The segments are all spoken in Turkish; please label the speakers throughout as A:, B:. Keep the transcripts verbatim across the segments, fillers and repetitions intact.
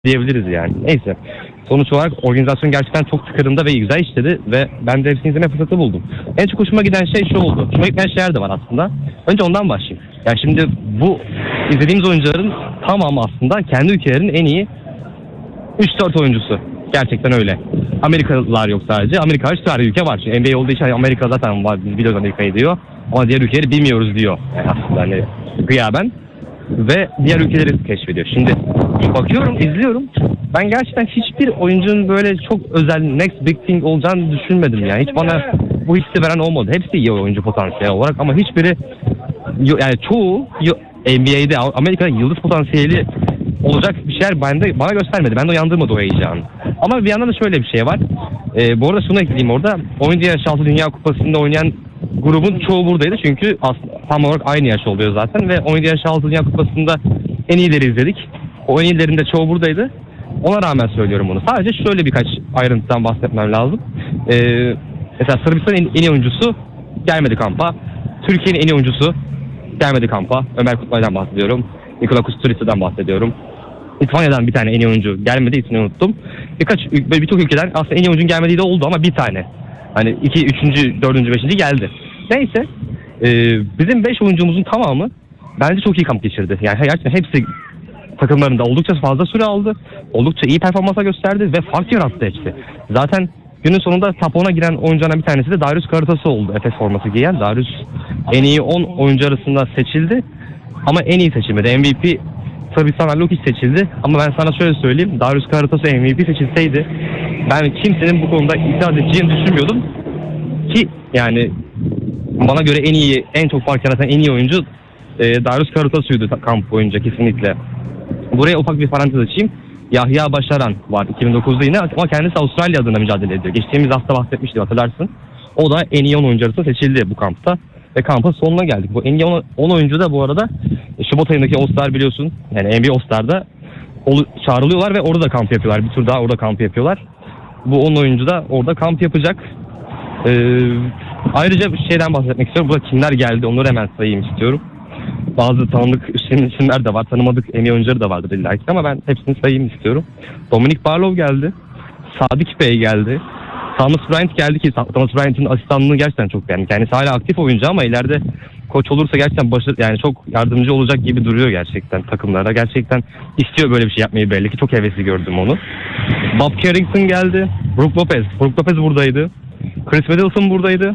A: diyebiliriz yani. Neyse. Sonuç olarak organizasyon gerçekten çok tıkırında ve güzel işledi ve ben de hepsini izleme fırsatı buldum. En çok hoşuma giden şey şu oldu. Hoşuma gitmeyen şeyler de var aslında. Önce ondan başlayayım. Yani şimdi bu izlediğimiz oyuncuların tamamı aslında kendi ülkelerinin en iyi üç dört oyuncusu. Gerçekten öyle. Amerikalılar yok sadece. Amerika hariç tane ülke var. Çünkü N B A olduğu için Amerika zaten var. Biliyoruz Amerika'yı diyor. Ama diğer ülkeleri bilmiyoruz diyor. Yani aslında hani gıyaben. Ve diğer ülkeleri keşfediyor. Şimdi bakıyorum, izliyorum. Ben gerçekten hiçbir oyuncunun böyle çok özel, next big thing olacağını düşünmedim yani. Hiç bana bu hissi veren olmadı. Hepsi iyi oyuncu potansiyel olarak ama hiçbiri, yani çoğu N B A'de, Amerika'da yıldız potansiyeli olacak bir şeyler bende, bana göstermedi. Ben de uyandırmadı o heyecanı. Ama bir yandan da şöyle bir şey var. Ee, bu arada şunu ekleyeyim orada. on yedi yaş altı Dünya Kupası'nda oynayan grubun çoğu buradaydı. Çünkü aslında tam olarak aynı yaş oluyor zaten. Ve on yedi yaş altı Dünya Kupası'nda en iyileri izledik. O en iyilerin de çoğu buradaydı. Ona rağmen söylüyorum bunu. Sadece şöyle birkaç ayrıntıdan bahsetmem lazım. Ee, mesela Sırbistan'ın en, en iyi oyuncusu gelmedi kampa. Türkiye'nin en iyi oyuncusu gelmedi kampa. Ömer Kutbay'dan bahsediyorum. Nikola Kusturica'dan bahsediyorum. İspanya'dan bir tane en iyi oyuncu gelmedi, ismini unuttum. Birkaç, birçok ülkeden aslında en iyi oyuncunun gelmediği de oldu ama bir tane. Hani iki, üçüncü, dördüncü, beşinci geldi. Neyse, e, bizim beş oyuncumuzun tamamı bence çok iyi kamp geçirdi. Yani gerçekten hepsi takımlarında oldukça fazla süre aldı. Oldukça iyi performansa gösterdi ve fark yarattı hepsi. Zaten günün sonunda top ona giren oyunculardan bir tanesi de Darius Karatası oldu. Efes forması giyen. Darius en iyi on oyuncu arasında seçildi. Ama en iyi seçilmedi. M V P Sırbistan Lukic seçildi. Ama ben sana şöyle söyleyeyim. Darius Karatası M V P seçilseydi ben kimsenin bu konuda itiraz edeceğini düşünmüyordum. Ki yani bana göre en iyi, en çok fark yaratan en iyi oyuncu e, Darius Karatası'ydı kamp boyunca kesinlikle. Buraya ufak bir parantez açayım. Yahya Başaran var iki bin dokuzda yine ama kendisi Avustralya adına mücadele ediyor. Geçtiğimiz hafta bahsetmiştim, hatırlarsın. O da en iyi on oyuncu arasında seçildi bu kampta. Ve kampın sonuna geldik. Bu en iyi on oyuncu da bu arada Şubat ayındaki All-Star biliyorsun. Yani N B A All-Star'da çağrılıyorlar ve orada kamp yapıyorlar. Bir tur daha orada kamp yapıyorlar. Bu on oyuncu da orada kamp yapacak. Ee, ayrıca bir şeyden bahsetmek istiyorum. Burada kimler geldi onları hemen sayayım istiyorum. Bazı tanıdık isimler de var. Tanımadık en iyi oyuncuları da vardır illa ki ama ben hepsini sayayım istiyorum. Dominic Barlow geldi. Sadik Bey geldi. Thomas Bryant geldi ki Thomas Bryant'ın asistanlığını gerçekten çok beğendim. Kendisi hala aktif oyuncu ama ileride koç olursa gerçekten başarılı, yani çok yardımcı olacak gibi duruyor gerçekten takımlara. Gerçekten istiyor böyle bir şey yapmayı belli ki. Çok hevesli gördüm onu. Bob Carrington geldi. Brook Lopez. Brook Lopez buradaydı. Chris Middleton buradaydı.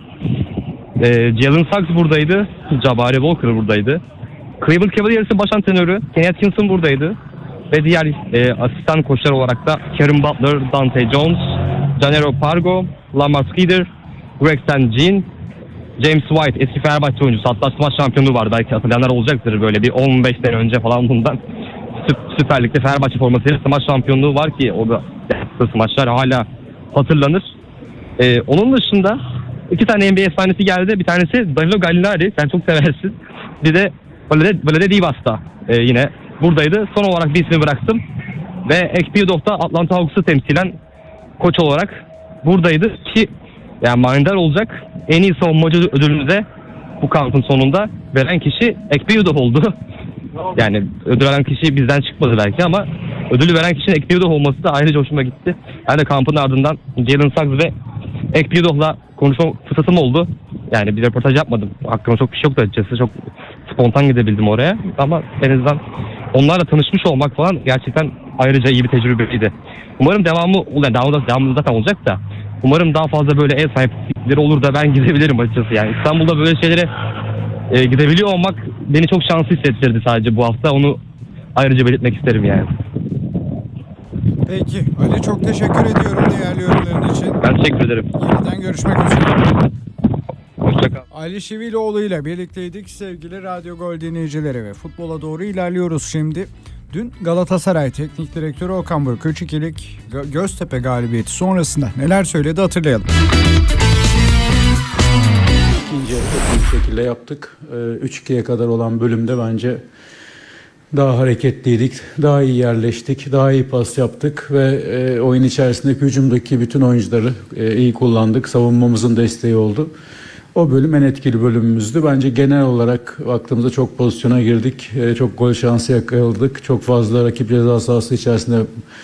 A: Ee, Jalen Suggs buradaydı. Jabari Walker buradaydı. Cleveland Cavaliers'ın baş antrenörü Kenny Atkinson buradaydı. Ve diğer e, asistan koçlar olarak da Karen Butler, Dante Jones, Janero Pargo, Lamar Skeeter, Greg Saint Jean, James White, eski Fenerbahçe oyuncusu. Hatta smaç şampiyonluğu vardı. Belki hatırlayanlar olacaktır, böyle bir on beş sene önce falan bundan. Süper Lig'de Fenerbahçe formasıyla smaç şampiyonluğu var ki o da smaçlar hala hatırlanır. Ee, onun dışında iki tane N B A efsanesi geldi. Bir tanesi Danilo Gallinari. Sen çok seversin. Bir de Vlade Divac da e, yine buradaydı. Son olarak bir ismi bıraktım. Ve Ekpiyodov da Atlanta Hawks'ı temsilen koç olarak buradaydı ki yani manidar olacak. En iyi savunmacı ödülünü de bu kampın sonunda veren kişi Ekpiyodov oldu. Yani ödül veren kişi bizden çıkmadı belki ama ödülü veren kişinin Ekpiyodov olması da ayrıca hoşuma gitti. Ben de kampın ardından Jalen Suggs ve Ekpiyodov'la konuşma fırsatım oldu. Yani bir röportaj yapmadım. Aklıma çok bir şey yoktu açıkçası. Çok spontan gidebildim oraya. Ama en azından onlarla tanışmış olmak falan gerçekten ayrıca iyi bir tecrübeydi. Umarım devamı, yani devamı, devamı zaten olacak da umarım daha fazla böyle ev sahipleri olur da ben gidebilirim açıkçası. Yani İstanbul'da böyle şeylere e, gidebiliyor olmak beni çok şanslı hissettirdi sadece bu hafta. Onu ayrıca belirtmek isterim yani.
B: Peki Ali, çok teşekkür ediyorum değerli yorumların için.
A: Ben teşekkür ederim.
B: Yeniden görüşmek üzere.
A: Hoşçakal.
B: Ali Şiviloğlu ile birlikteydik sevgili Radyo Gol dinleyicileri ve futbola doğru ilerliyoruz şimdi. Dün Galatasaray Teknik Direktörü Okan Buruk üç ikilik Göztepe galibiyeti sonrasında neler söyledi hatırlayalım.
C: İkinci yarı çok iyi şekilde yaptık. üç ikiye kadar olan bölümde bence daha hareketliydik, daha iyi yerleştik, daha iyi pas yaptık ve e, oyun içerisindeki hücumdaki bütün oyuncuları e, iyi kullandık. Savunmamızın desteği oldu. O bölüm en etkili bölümümüzdü. Bence genel olarak baktığımızda çok pozisyona girdik. Çok gol şansı yakaladık. Çok fazla rakip ceza sahası içerisinde